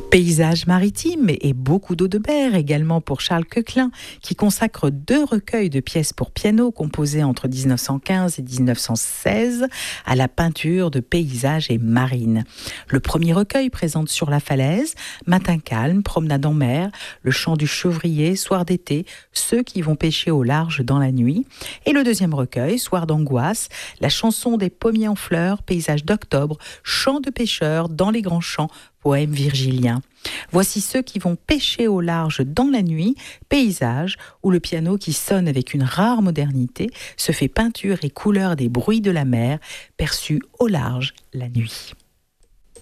Paysages maritimes et beaucoup d'eau de mer également pour Charles Koechlin, qui consacre 2 recueils de pièces pour piano composés entre 1915 et 1916 à la peinture de paysages et marines. Le premier recueil présente Sur la falaise, Matin calme, Promenade en mer, Le chant du chevrier, Soir d'été, Ceux qui vont pêcher au large dans la nuit. Et le deuxième recueil, Soir d'angoisse, La chanson des pommiers en fleurs, Paysages d'octobre, Chants de pêcheurs dans les grands champs, poème virgilien. Voici Ceux qui vont pêcher au large dans la nuit, paysage où le piano qui sonne avec une rare modernité se fait peinture et couleur des bruits de la mer perçus au large la nuit.